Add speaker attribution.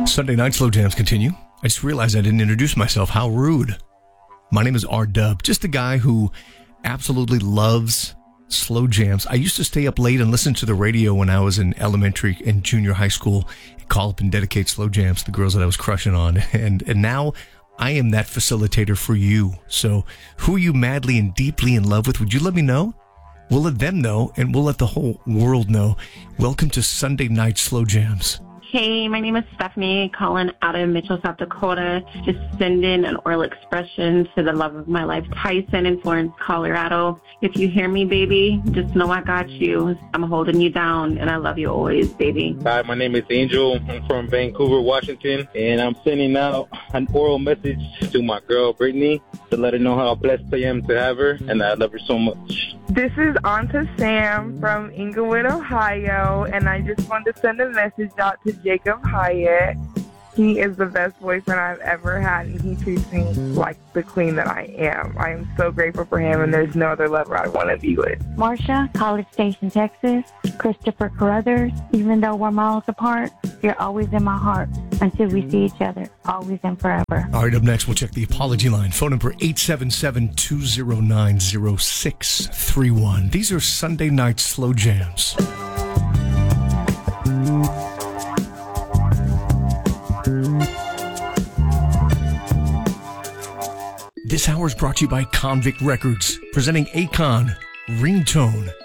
Speaker 1: Sunday night slow jams continue. I just realized I didn't introduce myself. How rude. My name is R-Dub, just a guy who absolutely loves slow jams. I used to stay up late and listen to the radio when I was in elementary and junior high school, call up and dedicate slow jams to the girls that I was crushing on. And now I am that facilitator for you. So who are you madly and deeply in love with? Would you let me know? We'll let them know, and we'll let the whole world know. Welcome to Sunday Night Slow Jams.
Speaker 2: Hey, my name is Stephanie, calling out of Mitchell, South Dakota. Just sending an oral expression to the love of my life, Tyson in Florence, Colorado. If you hear me, baby, just know I got you. I'm holding you down, and I love you always, baby.
Speaker 3: Hi, my name is Angel. I'm from Vancouver, Washington, and I'm sending out an oral message to my girl, Brittany, to let her know how blessed I am to have her, and I love her so much.
Speaker 4: This is Aunta Sam from Inglewood, Ohio, and I just wanted to send a message out to Jacob Hyatt. He is the best boyfriend I've ever had, and he treats me like the queen that I am. I am so grateful for him, and there's no other lover I want to be with.
Speaker 5: Marsha, College Station, Texas. Christopher Carruthers. Even though we're miles apart, you're always in my heart until we see each other, always and forever.
Speaker 1: All right, up next, we'll check the apology line. Phone number 877-209-0631. These are Sunday Night Slow Jams. This hour is brought to you by Convict Records, presenting Akon, Ringtone.